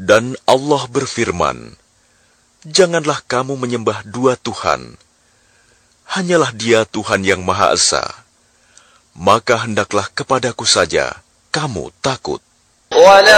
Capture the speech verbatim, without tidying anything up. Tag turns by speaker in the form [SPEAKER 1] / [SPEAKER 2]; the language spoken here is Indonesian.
[SPEAKER 1] Dan Allah berfirman, janganlah kamu menyembah dua Tuhan. Hanyalah Dia Tuhan yang Maha Esa. Maka hendaklah kepadaku saja kamu takut.